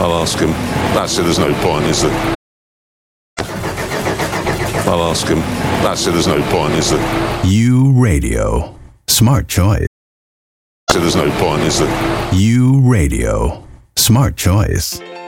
I'll ask him. That's it, there's no point, is there? I'll ask him. That's it, there's no point, is there? U Radio. Smart choice. So there's no point, is there? U Radio. Smart choice.